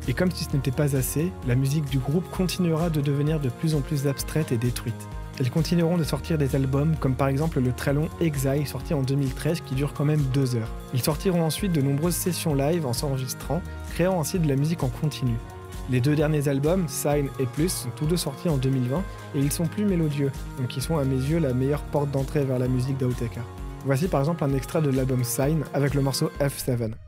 Et comme si ce n'était pas assez, la musique du groupe continuera de devenir de plus en plus abstraite et détruite. Elles continueront de sortir des albums, comme par exemple le très long Exile sorti en 2013 qui dure quand même 2 heures. Ils sortiront ensuite de nombreuses sessions live en s'enregistrant, créant ainsi de la musique en continu. Les 2 derniers albums, Sign et Plus, sont tous 2 sortis en 2020 et ils sont plus mélodieux, donc ils sont à mes yeux la meilleure porte d'entrée vers la musique d'Autechre. Voici par exemple un extrait de l'album Sign avec le morceau F7.